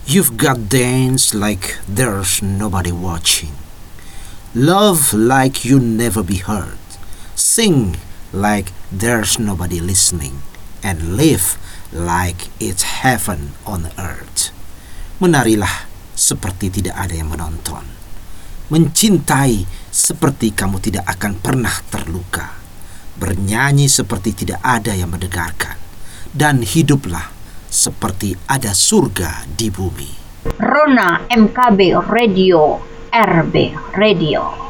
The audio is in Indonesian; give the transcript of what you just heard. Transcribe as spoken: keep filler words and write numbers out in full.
You've got dance like there's nobody watching. Love like you never be heard. Sing like there's nobody listening. And live like it's heaven on earth. Menarilah seperti tidak ada yang menonton. Mencintai seperti kamu tidak akan pernah terluka. Bernyanyi seperti tidak ada yang mendengarkan. Dan hiduplah seperti ada surga di bumi. Rona M K B Radio, R B Radio.